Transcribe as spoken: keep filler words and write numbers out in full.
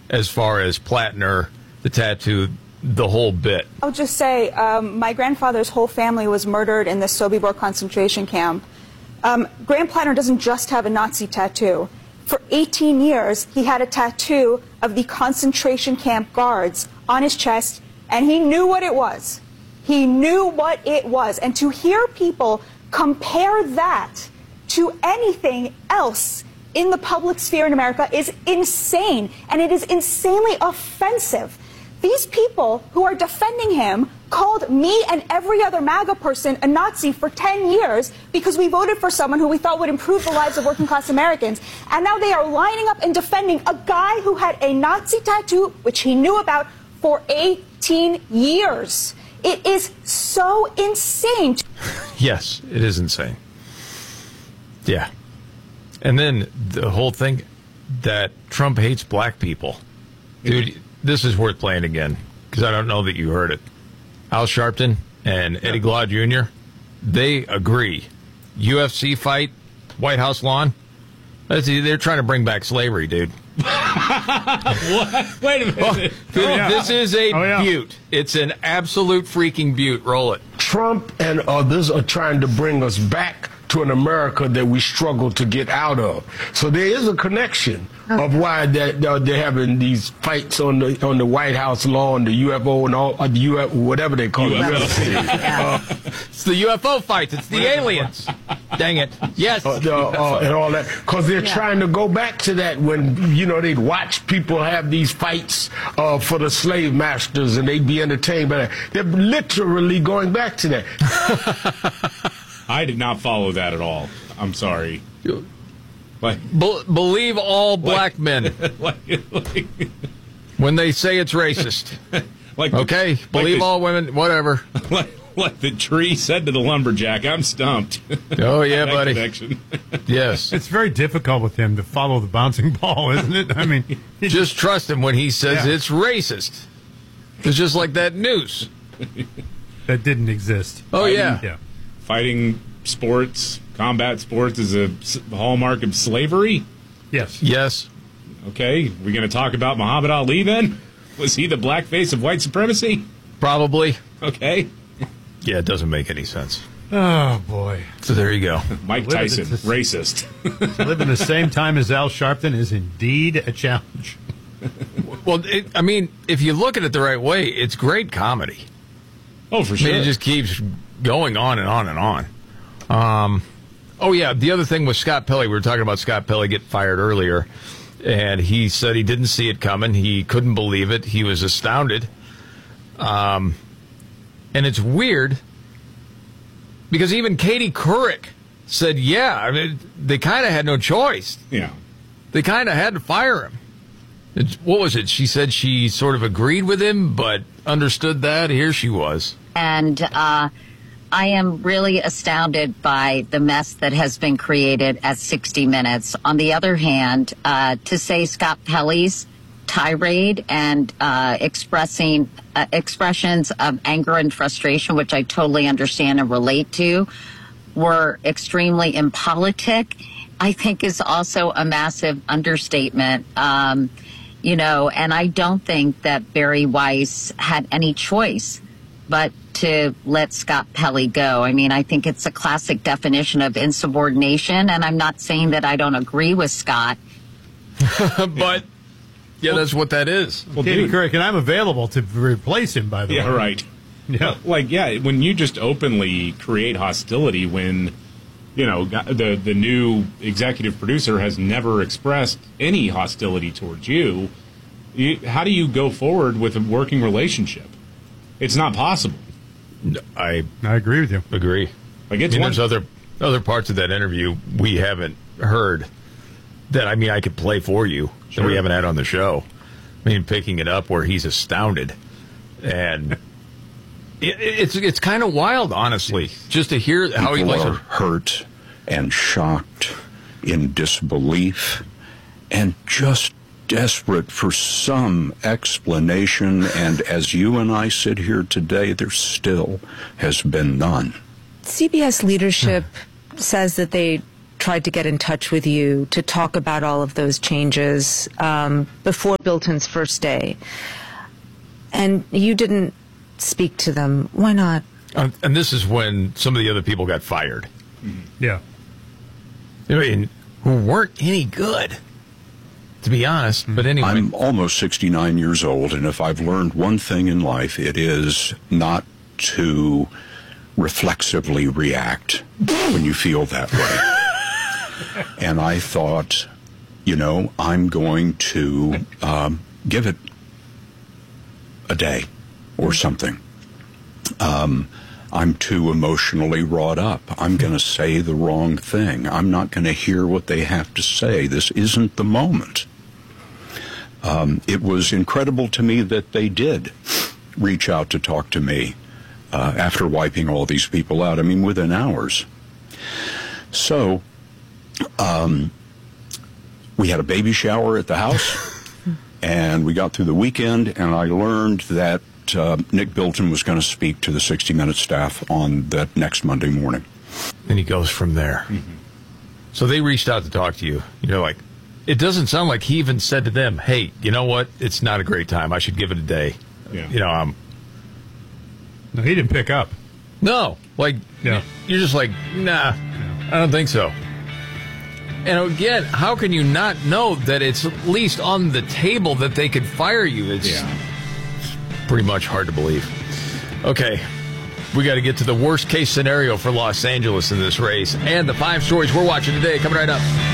as far as Plattner, the tattoo, the whole bit. I'll just say, um, my grandfather's whole family was murdered in the Sobibor concentration camp. Um, Graham Plattner doesn't just have a Nazi tattoo. For eighteen years, he had a tattoo of the concentration camp guards on his chest, and he knew what it was. He knew what it was. And to hear people compare that to anything else in the public sphere in America is insane, and it is insanely offensive. These people who are defending him called me and every other MAGA person a Nazi for ten years because we voted for someone who we thought would improve the lives of working class Americans. And now they are lining up and defending a guy who had a Nazi tattoo, which he knew about, for eighteen years. It is so insane. Yes, it is insane. Yeah. And then the whole thing that Trump hates black people. Dude, this is worth playing again because I don't know that you heard it. Al Sharpton and Eddie Glaude Junior, they agree. U F C fight, White House lawn, they're trying to bring back slavery, dude. What? Wait a minute. Oh, dude, oh, yeah. This is a oh, yeah. beaut. It's an absolute freaking beaut. Roll it. Trump and others are trying to bring us back to an America that we struggle to get out of. So there is a connection of why that uh, they're having these fights on the on the White House lawn, the U F O and all uh, the U F whatever they call it. uh, it's the U F O fights. It's the aliens. Dang it. Yes. Uh, the, uh, and all that, because they're yeah. trying to go back to that when you know they'd watch people have these fights uh, for the slave masters and they'd be entertained by that. They're literally going back to that. I did not follow that at all. I'm sorry. Like, Be- believe all black like, men like, like, when they say it's racist. like okay, the, believe like the, all women, whatever. Like, like the tree said to the lumberjack, I'm stumped. Oh, yeah, that buddy. Connection. Yes. It's very difficult with him to follow the bouncing ball, isn't it? I mean, just, just trust him when he says yeah. it's racist. It's just like that noose. That didn't exist. Oh, Fighting, yeah. yeah. Fighting sports, combat sports is a hallmark of slavery? Yes. Yes. Okay, we're going to talk about Muhammad Ali then? Was he the blackface of white supremacy? Probably. Okay. Yeah, it doesn't make any sense. Oh, boy. So there you go. Mike Tyson, racist. To live in the same time as Al Sharpton is indeed a challenge. Well, it, I mean, if you look at it the right way, it's great comedy. Oh, for I sure. mean, it just keeps going on and on and on. Um, oh, yeah, the other thing was Scott Pelley. We were talking about Scott Pelley getting fired earlier, and he said he didn't see it coming. He couldn't believe it. He was astounded. Um, and it's weird because even Katie Couric said, yeah, I mean, they kind of had no choice. Yeah. They kind of had to fire him. It's, what was it? She said she sort of agreed with him, but understood that. Here she was. And uh, I am really astounded by the mess that has been created at sixty minutes. On the other hand, uh, to say Scott Pelley's tirade and uh, expressing uh, expressions of anger and frustration, which I totally understand and relate to, were extremely impolitic, I think is also a massive understatement. Um, you know, and I don't think that Barry Weiss had any choice but to let Scott Pelley go. I mean, I think it's a classic definition of insubordination, and I'm not saying that I don't agree with Scott. But, yeah, well, that's what that is. Well, Katie Couric, and I'm available to replace him, by the yeah, way. Yeah, right. Yeah. Like, yeah, when you just openly create hostility when, you know, the, the new executive producer has never expressed any hostility towards you, you, how do you go forward with a working relationship? It's not possible. I I agree with you. Agree. Like it's I mean, one, there's other other parts of that interview we haven't heard that I mean I could play for you sure. that we haven't had on the show. I mean, picking it up where he's astounded, and it, it's it's kind of wild, honestly, just to hear how he People likes are to hurt and shocked, in disbelief, and just desperate for some explanation, and as you and I sit here today, there still has been none. C B S leadership says that they tried to get in touch with you to talk about all of those changes um, before Bilton's first day. And you didn't speak to them. Why not? Uh, and this is when some of the other people got fired. Yeah. I mean, who weren't any good, to be honest. But anyway. I'm almost sixty-nine years old, and if I've learned one thing in life, it is not to reflexively react when you feel that way. And I thought, you know, I'm going to um, give it a day or something. Um, I'm too emotionally wrought up. I'm going to say the wrong thing. I'm not going to hear what they have to say. This isn't the moment. Um, it was incredible to me that they did reach out to talk to me uh, after wiping all these people out. I mean, within hours. So, um, we had a baby shower at the house, and we got through the weekend, and I learned that uh, Nick Bilton was going to speak to the sixty minute staff on that next Monday morning. And he goes from there. Mm-hmm. So they reached out to talk to you. You're like, it doesn't sound like he even said to them, hey, you know what? It's not a great time. I should give it a day. Yeah. You know, I'm... No, he didn't pick up. No. Like, Yeah. you're just like, nah, I don't think so. And again, how can you not know that it's at least on the table that they could fire you? It's Yeah. pretty much hard to believe. Okay, we got to get to the worst case scenario for Los Angeles in this race and the five stories we're watching today coming right up.